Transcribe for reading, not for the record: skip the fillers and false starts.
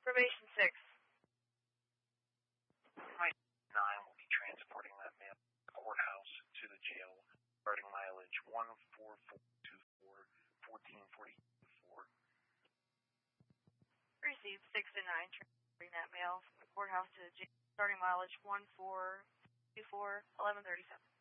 Probation 6. My 9 will be transporting that man from the courthouse to the jail, starting mileage 14424, 1444. Received 6 and 9, transporting that mail from the courthouse to the jail, starting mileage 1424, 1137.